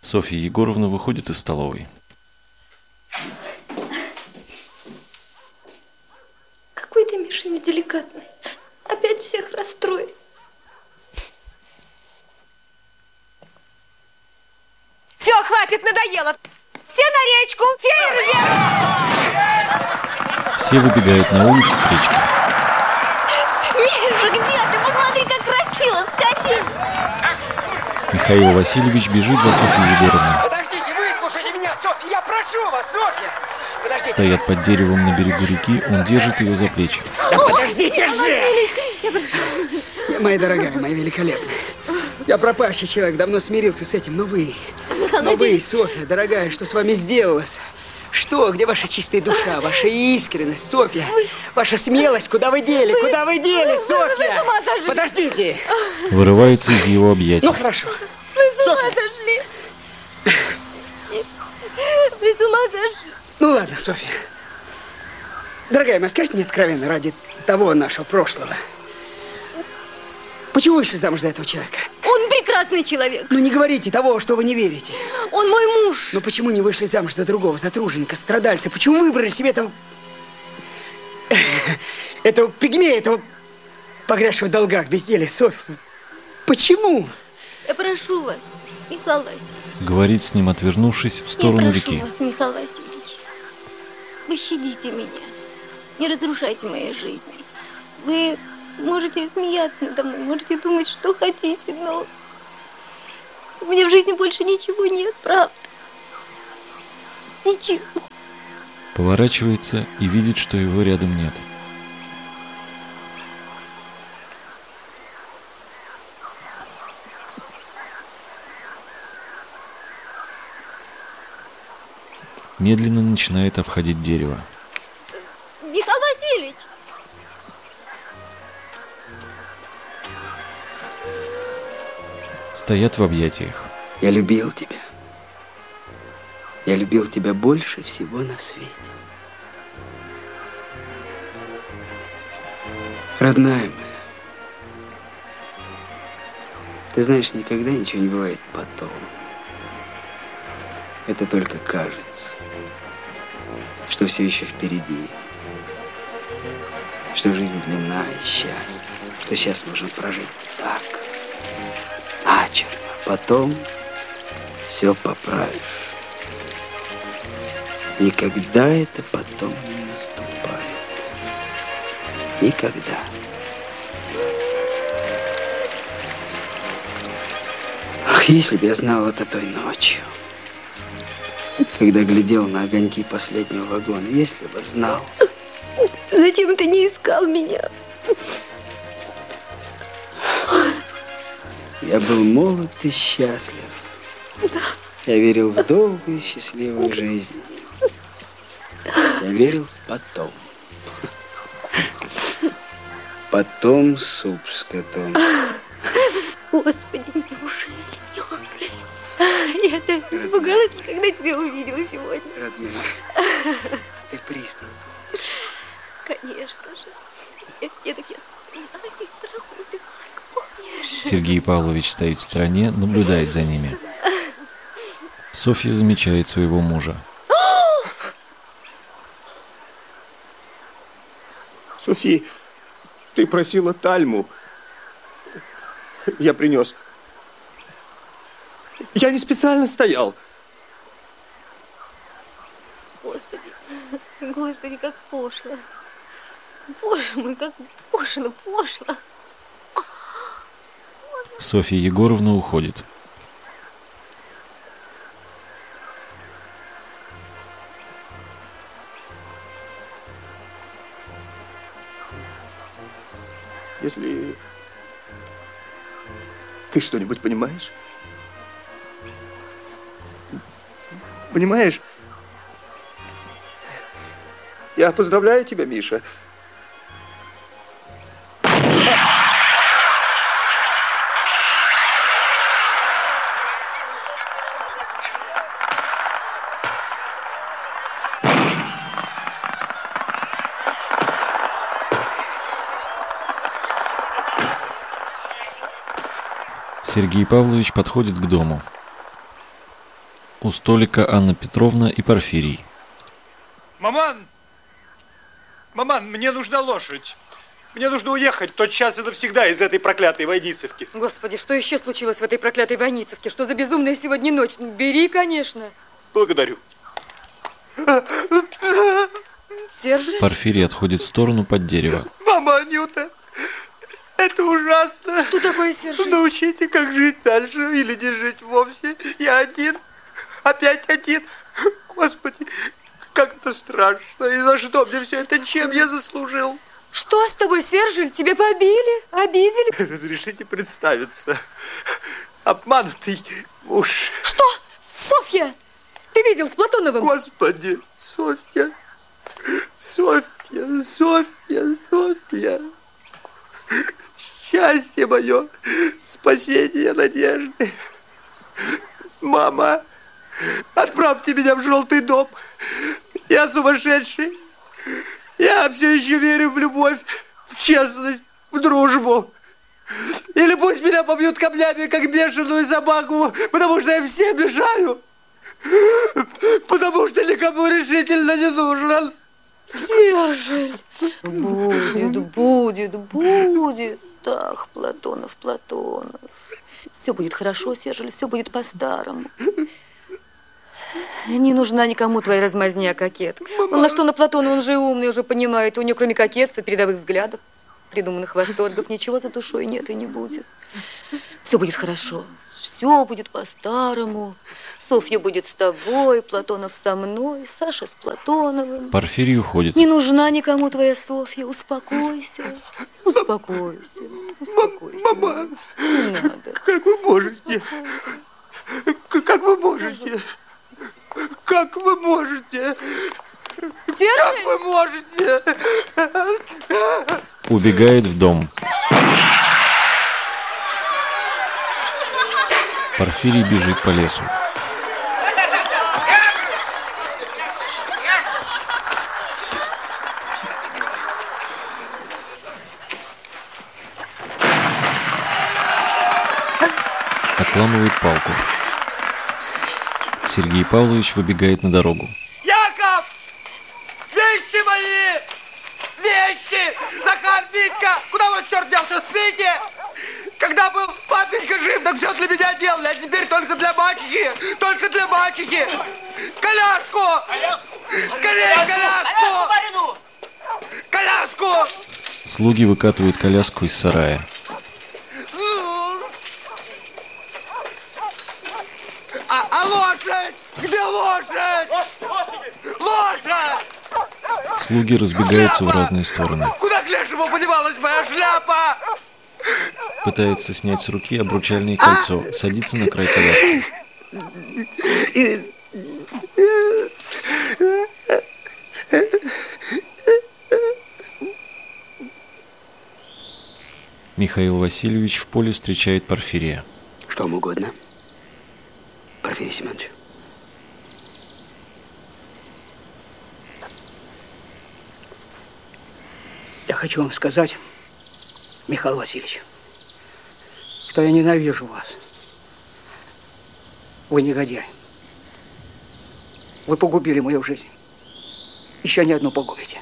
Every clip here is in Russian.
Софья Егоровна выходит из столовой. Какой ты, Миша, неделикатный. Опять всех расстроил. Все, хватит, надоело. Все на речку, фейерверк! Все выбегают на улицу к речке. Миша, где ты? Посмотри, как красиво, скорее! Михаил Васильевич бежит за Софьей Егоровной. Подождите, выслушайте меня, Софья! Я прошу вас, Софья! Подождите! Стоят под деревом на берегу реки, он держит ее за плечи. Да подождите же! Моя дорогая, моя великолепная. Я пропащий человек, давно смирился с этим, но вы, Софья, дорогая, что с вами сделалось? Что, где ваша чистая душа, ваша искренность, Софья? Ваша смелость, куда вы дели? Куда вы дели, Софья? Подождите! Вырывается из его объятий. Ну, хорошо. Вы с ума сошли! Вы с ума сошли! Ну, ладно, Софья. Дорогая моя, скажите мне откровенно, ради того нашего прошлого. Почему вышли замуж за этого человека? Он прекрасный человек. Ну, не говорите того, что вы не верите. Он мой муж. Но почему не вышли замуж за другого, за труженика, страдальца? Почему выбрали себе этого пигмея, этого погрязшего в долгах, безделия, Софья? Почему? Я прошу вас, Михаил Васильевич. Говорит с ним, отвернувшись в сторону реки. Я прошу вас, Михаил Васильевич, пощадите меня. Не разрушайте моей жизни. Вы можете смеяться надо мной, можете думать, что хотите, но у меня в жизни больше ничего нет, правда. Ничего. Поворачивается и видит, что его рядом нет. Медленно начинает обходить дерево. Михаил Васильевич! Стоят в объятиях. Я любил тебя. Я любил тебя больше всего на свете. Родная моя, ты знаешь, никогда ничего не бывает потом. Это только кажется, что все еще впереди, что жизнь длинна и счастлива, что сейчас можно прожить так, начерно, потом все поправишь. Никогда это потом не наступает. Никогда. Ах, если бы я знал это той ночью, когда глядел на огоньки последнего вагона, если бы знал. Зачем ты не искал меня? Я был молод и счастлив. Я верил в долгую счастливую жизнь. Я верил в потом. Потом суп с котом. Господи, неужели? Я так испугалась, когда тебя увидела сегодня. Родная, ты пристань. Конечно же. Я так помнишь? Сергей Павлович стоит в стороне, наблюдает за ними. Софья замечает своего мужа. Софья, ты просила тальму. Я принес. Я не специально стоял. Господи, как пошло. Боже мой, как пошло. Софья Егоровна уходит. Если ты что-нибудь понимаешь? Понимаешь? Я поздравляю тебя, Миша. Сергей Павлович подходит к дому. У столика Анна Петровна и Порфирий. Маман! Маман, мне нужна лошадь. Мне нужно уехать тотчас и навсегда из этой проклятой Войницевки. Господи, что еще случилось в этой проклятой Войницевке? Что за безумная сегодня ночь? Бери, конечно. Благодарю. Сержик? Порфирий отходит в сторону под дерево. Мама Анюта, это ужасно. Что такое, Сержик? Научите, как жить дальше или не жить вовсе. Я один, опять один. Господи, как это страшно. И за что мне все это? Чем я заслужил? Что с тобой, Сержик? Тебя побили? Обидели? Разрешите представиться. Обманутый муж. Что? Софья! Ты видел с Платоновым? Господи, Софья. Софья, Софья, Софья. Счастье мое, спасение надежды. Мама, отправьте меня в желтый дом. Я сумасшедший. Я все еще верю в любовь, в честность, в дружбу. Или пусть меня побьют камнями, как бешеную собаку, потому что я всем мешаю. Потому что никому решительно не нужен. Сержик! Будет. Ах, Платонов. Все будет хорошо, Сержик, все будет по-старому. Не нужна никому твоя размазня, кокет. Он на что на Платона, он же умный, уже понимает. У него кроме кокетства, передовых взглядов, придуманных восторгов, ничего за душой нет и не будет. Все будет хорошо, все будет по-старому. Софья будет с тобой, Платонов со мной, Саша с Платоновым. Порфирий уходит. Не нужна никому твоя Софья, успокойся. Мама, Не надо. как вы можете? Как вы можете? Как вы можете? Сержик! Как вы можете? Убегает в дом. Порфирий бежит по лесу. Отламывает палку. Сергей Павлович выбегает на дорогу. Яков! Вещи мои! Вещи! Захар, Витька! Куда вы, черт делся? Спите? Когда был папенька жив, так все для меня делали, а теперь только для мачехи! Только для мачехи! Коляску! Скорее коляску! Коляску! Слуги выкатывают коляску из сарая. А лошадь? Где лошадь? Лошадь! Слуги разбегаются в разные стороны. Куда к лешему подевалась моя шляпа? Пытается снять с руки обручальное кольцо. Садится на край коляски. Михаил Васильевич в поле встречает Порфирия. Что вам угодно, Порфирий Семенович? Я хочу вам сказать, Михаил Васильевич, что я ненавижу вас. Вы негодяй. Вы погубили мою жизнь. Еще не одну погубите.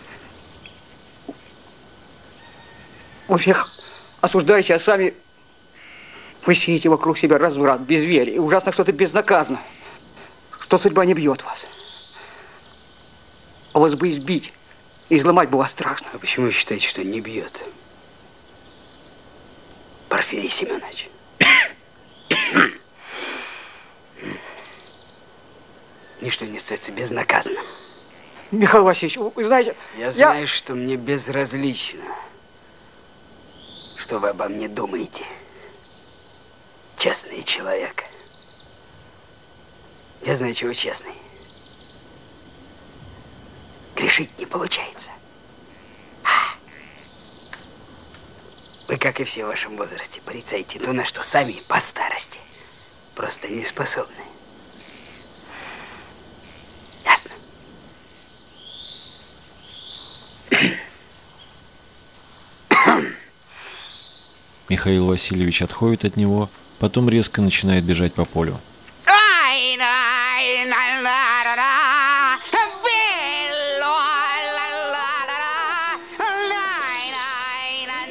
Вы всех осуждаете, а сами вы сеете вокруг себя разврат, безверие. И ужасно что-то безнаказанно, что судьба не бьет вас. А вас бы избить, изломать бы вас страшно. А почему вы считаете, что не бьет? Порфирий Семенович. Ничто не остается безнаказанным. Михаил Васильевич, вы знаете... Я знаю, что мне безразлично, что вы обо мне думаете. Честный человек. Я знаю, чего честный. Грешить не получается. Вы, как и все в вашем возрасте, порицаете то, на что сами по старости просто не способны. Ясно? Михаил Васильевич отходит от него, потом резко начинает бежать по полю. Айна!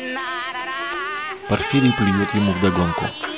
Порфирий плюет ему вдогонку.